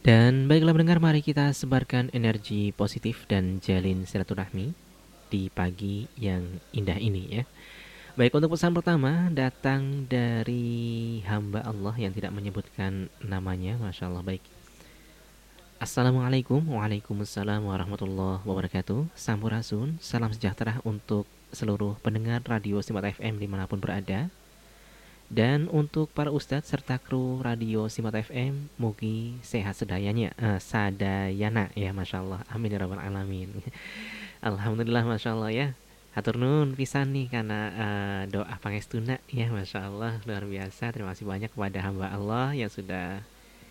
Dan baiklah mendengar, mari kita sebarkan energi positif dan jalin silaturahmi di pagi yang indah ini ya. Baik, untuk pesan pertama datang dari hamba Allah yang tidak menyebutkan namanya, Masya Allah. Baik, Assalamualaikum. Waalaikumsalam warahmatullahi wabarakatuh. Sampurasun, salam sejahtera untuk seluruh pendengar Radio Simat FM dimanapun berada. Dan untuk para ustadz serta kru Radio Simat FM, mugi sehat sadayana ya, Masya Allah. Amin ya rabbal alamin. Alhamdulillah, Masya Allah ya. Hatur nuhun pisan nih karena doa pangestuna ya, Masya Allah, luar biasa. Terima kasih banyak kepada hamba Allah yang sudah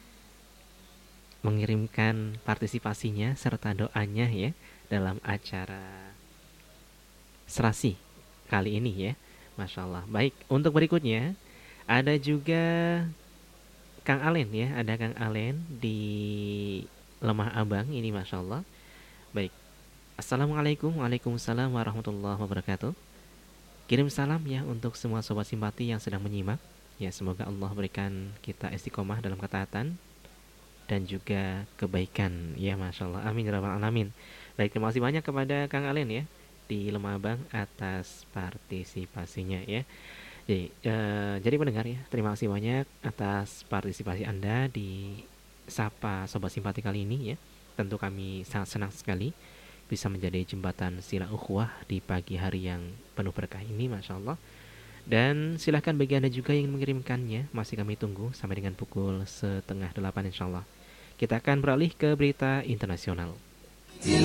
mengirimkan partisipasinya serta doanya ya dalam acara serasi kali ini ya, Masya Allah. Baik, untuk berikutnya ada juga Kang Alen ya, ada Kang Alen di Lemah Abang ini, Masya Allah. Baik, Assalamualaikum. Waalaikumsalam warahmatullahi wabarakatuh. Kirim salam ya untuk semua sobat simpati yang sedang menyimak. Ya, semoga Allah berikan kita istiqomah dalam ketaatan dan juga kebaikan. Ya, Masya Allah. Amin ya rabbal alamin. Baik, terima kasih banyak kepada Kang Alen ya di Lemah Abang atas partisipasinya ya. Jadi pendengar ya, terima kasih banyak atas partisipasi Anda di Sapa Sobat Simpati kali ini ya. Tentu kami sangat senang sekali bisa menjadi jembatan sila ukhuwah di pagi hari yang penuh berkah ini, Masya Allah. Dan silahkan bagi Anda juga yang mengirimkannya, masih kami tunggu sampai dengan pukul setengah 8 insya Allah. Kita akan beralih ke berita internasional.